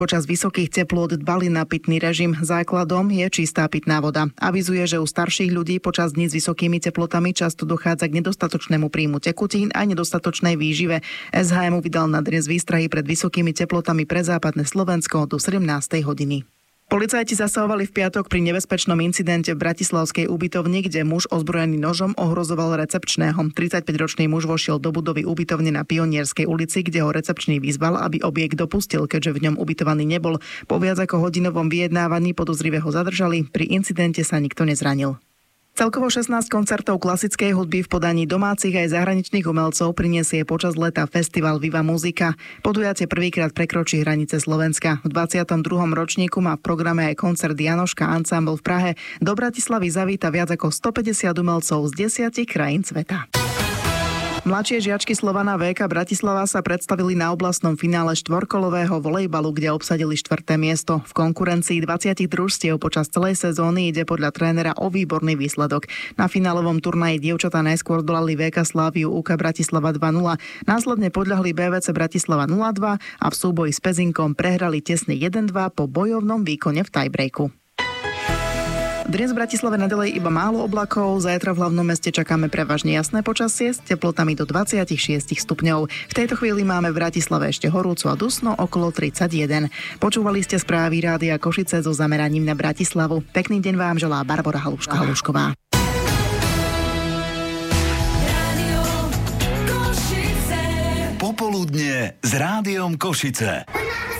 Počas vysokých teplôt dbali na pitný režim. Základom je čistá pitná voda. Avizuje, že u starších ľudí počas dní s vysokými teplotami často dochádza k nedostatočnému príjmu tekutín a nedostatočnej výžive. SHM vydal na dnes výstrahy pred vysokými teplotami pre západné Slovensko do 17. hodiny. Policajti zasahovali v piatok pri nebezpečnom incidente v bratislavskej ubytovni, kde muž ozbrojený nožom ohrozoval recepčného. 35-ročný muž vošiel do budovy ubytovne na Pionierskej ulici, kde ho recepčný vyzval, aby objekt dopustil, keďže v ňom ubytovaný nebol. Po viac ako hodinovom vyjednávaní podozrivého zadržali. Pri incidente sa nikto nezranil. Celkovo 16 koncertov klasickej hudby v podaní domácich aj zahraničných umelcov prinesie počas leta festival Viva Muzika. Podujatie prvýkrát prekročí hranice Slovenska. V 22. ročníku má v programe aj koncert Janoška Ensemble v Prahe. Do Bratislavy zavíta viac ako 150 umelcov z 10 krajín sveta. Mladšie žiačky Slovana VK Bratislava sa predstavili na oblastnom finále štvorkolového volejbalu, kde obsadili 4. miesto. V konkurencii 20 družstiev počas celej sezóny ide podľa trénera o výborný výsledok. Na finálovom turnaji dievčatá najskôr dolali VK Sláviu UK Bratislava 2-0, následne podľahli BVC Bratislava 0-2 a v súboji s Pezinkom prehrali tesne 1-2 po bojovnom výkone v tiebreaku. Dnes v Bratislave nadalej iba málo oblakov, zajtra v hlavnom meste čakáme prevažne jasné počasie s teplotami do 26 stupňov. V tejto chvíli máme v Bratislave ešte horúco a dusno okolo 31. Počúvali ste správy Rádia Košice so zameraním na Bratislavu. Pekný deň vám želá Barbora Halušková. Popoludne s Rádiom Košice.